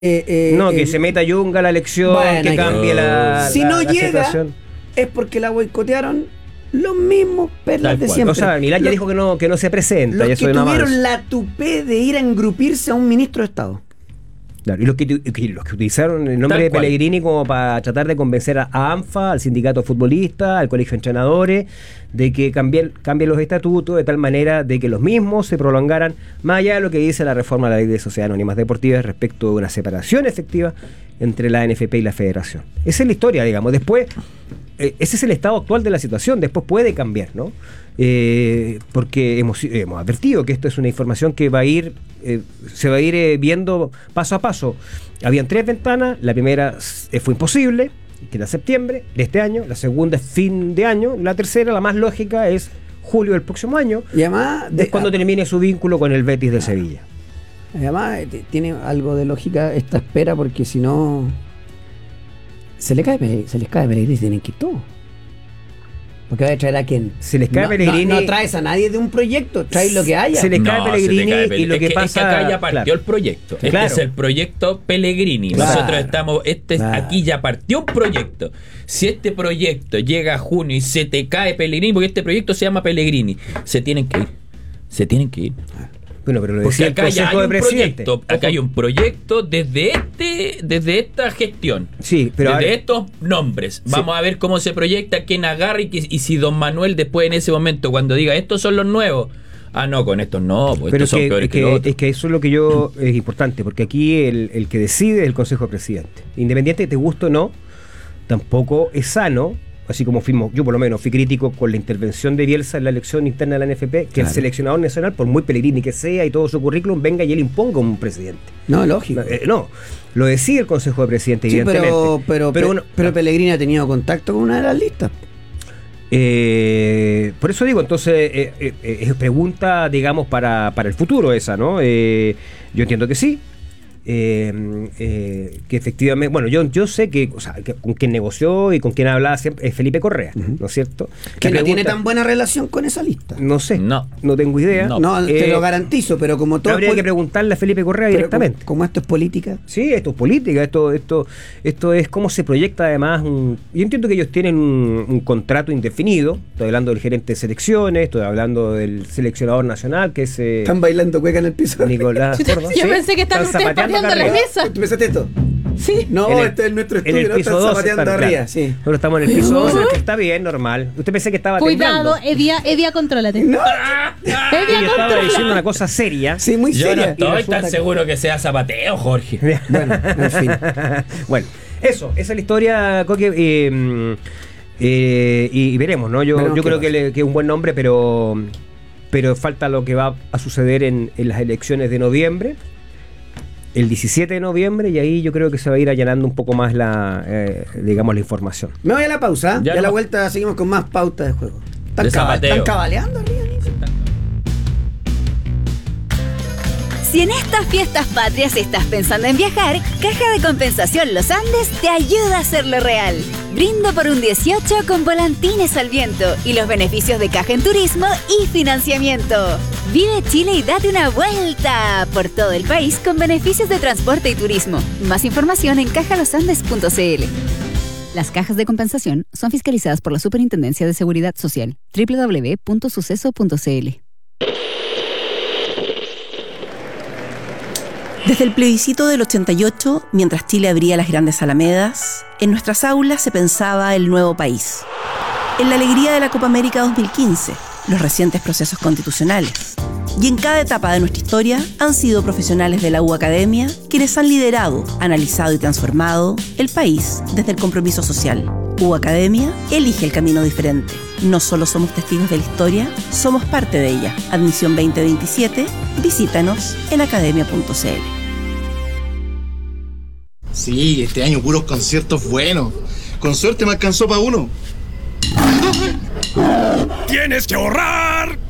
No, que se meta Yunga a la elección, Bueno, que cambie la si no la llega, situación. es porque la boicotearon los mismos perlas Tal de cual. siempre. O sea, Milán ya dijo que no se presenta. Los y que eso es nada más. tuvieron la tupé de ir a engrupirse a un ministro de Estado. Claro, y los que utilizaron el nombre Tal de cual. Pellegrini como para tratar de convencer a ANFA, al sindicato futbolista, al colegio de entrenadores, de que cambien los estatutos de tal manera de que los mismos se prolongaran más allá de lo que dice la reforma a la ley de sociedades anónimas deportivas respecto de una separación efectiva entre la NFP y la federación. Esa es la historia, digamos. Después, ese es el estado actual de la situación. Después puede cambiar, ¿no? Porque hemos advertido que esto es una información que va a ir se va a ir viendo paso a paso. Habían 3 ventanas. La primera fue imposible, que era septiembre de este año. La segunda es fin de año. La tercera, la más lógica, es julio del próximo año. Y además, Es cuando termine su vínculo con el Betis de Sevilla. además tiene algo de lógica esta espera, porque si no se les cae Pellegrini, tienen que ir todo. Porque va a traer a quién. Se les cae Pellegrini. No traes a nadie de un proyecto, traes lo que haya. Se les cae Pellegrini y lo es que es pasa. acá ya partió claro. el proyecto. Este Claro. es el proyecto Pellegrini. Claro. Nosotros estamos, Claro. aquí ya partió un proyecto. Si este proyecto llega a junio y se te cae Pellegrini, porque este proyecto se llama Pellegrini, se tienen que ir. Se tienen que ir. Bueno, pero lo Porque decía el acá ya Consejo hay de un Presidentes. proyecto. Acá hay un proyecto desde esta gestión. Sí, pero desde ahora- estos nombres. Vamos a ver cómo se proyecta, quién agarra y si don Manuel después en ese momento, cuando diga estos son los nuevos. Ah, no, con estos no, pues Pero estos son peores que los otros. es que eso es lo que es importante, porque aquí el que decide es el Consejo de Presidentes. Independiente de te guste o no, tampoco es sano, así como yo por lo menos fui crítico con la intervención de Bielsa en la elección interna de la NFP, que el seleccionador nacional, por muy Pellegrini que sea y todo su currículum, venga y él imponga un presidente. No, lógico. No, lo decide el Consejo de Presidentes, Sí, evidentemente. pero Pellegrini ha tenido contacto con una de las listas. Por eso digo, entonces es pregunta, digamos, para el futuro esa, ¿no? Yo entiendo que sí. Que efectivamente, bueno, yo sé que, o sea, que con quien negoció y con quien hablaba siempre es Felipe Correa, ¿no es cierto? Que La no tiene pregunta- tan buena relación con esa lista. No sé, No. no tengo idea. No, te lo garantizo, pero como todo. Habría que preguntarle a Felipe Correa pero directamente. como esto es política. Sí, esto es política, esto es cómo se proyecta además. Yo entiendo que ellos tienen un contrato indefinido. Estoy hablando del gerente de selecciones, estoy hablando del seleccionador nacional, que es Están bailando cueca en el piso. Nicolás Córdoba. Yo ¿Sí? pensé que estaban ustedes zapateando pateando la carrera. mesa. ¿Tú pensaste esto? Sí. No, En el- este es nuestro en estudio, el no piso están 2 zapateando arriba, sí. Nosotros estamos en el piso 2, está bien, normal. Usted pensé que estaba Cuidado, temblando. Edia, contrólate. No, Y yo estaba diciendo una cosa seria. sí, muy Yo no seria. estoy Y resulta tan seguro que sea zapateo, Jorge. Bueno, en fin. Bueno, esa es la historia, Coque. Y veremos, ¿no? Yo Veremos creo qué que es un buen nombre, pero falta lo que va a suceder en las elecciones de noviembre, el 17 de noviembre, y ahí yo creo que se va a ir allanando un poco más digamos, la información. Me voy a la pausa. Ya Ya a la no. vuelta seguimos con más pautas de juego. De zapateo. ¿Están cabaleando arriba? Si en estas fiestas patrias estás pensando en viajar, Caja de Compensación Los Andes te ayuda a hacerlo real. Brindo por un 18 con volantines al viento y los beneficios de Caja en Turismo y financiamiento. Vive Chile y date una vuelta por todo el país con beneficios de transporte y turismo. Más información en cajalosandes.cl. Las cajas de compensación son fiscalizadas por la Superintendencia de Seguridad Social. www.suceso.cl. Desde el plebiscito del 88, mientras Chile abría las grandes alamedas, en nuestras aulas se pensaba el nuevo país. En la alegría de la Copa América 2015, los recientes procesos constitucionales. Y en cada etapa de nuestra historia han sido profesionales de la U Academia quienes han liderado, analizado y transformado el país desde el compromiso social. U Academia elige el camino diferente. No solo somos testigos de la historia, somos parte de ella. Admisión 2027, visítanos en academia.cl. Sí, este año puros conciertos buenos. Con suerte me alcanzó para uno. ¡Tienes que ahorrar!